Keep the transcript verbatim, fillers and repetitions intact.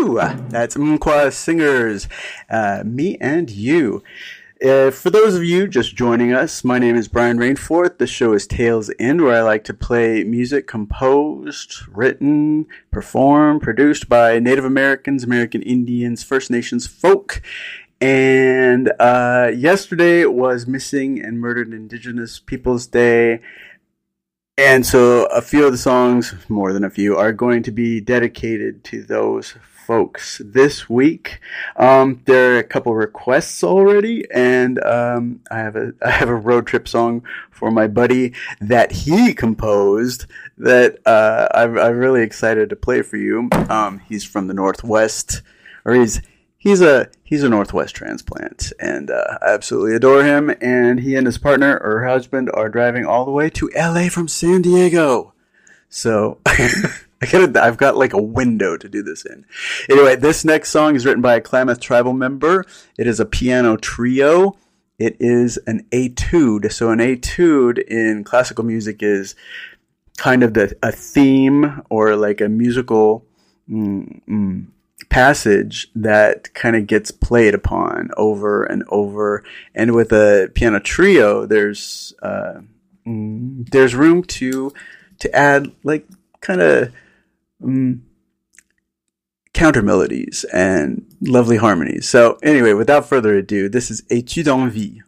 Woo! That's Mqua Singers, uh, Me and You. Uh, for those of you just joining us, my name is Brian Rainforth. The show is Tales End, where I like to play music composed, written, performed, produced by Native Americans, American Indians, First Nations folk. And uh, yesterday was Missing and Murdered Indigenous Peoples Day. And so a few of the songs, more than a few, are going to be dedicated to those folks this week. Um, there are a couple requests already, and um, I have a I have a road trip song for my buddy that he composed that uh, I'm, I'm really excited to play for you. Um, he's from the Northwest, or he's He's a he's a Northwest transplant, and uh, I absolutely adore him. And he and his partner or her husband are driving all the way to L A from San Diego. So I gotta, I've got like a window to do this in. Anyway, this next song is written by a Klamath tribal member. It is a piano trio. It is an etude. So an etude in classical music is kind of the a theme or like a musical Mm, mm, passage that kind of gets played upon over and over. And with a piano trio, there's uh, mm, there's room to to add like kind of um, counter melodies and lovely harmonies. So anyway, without further ado, this is Etude en Vie.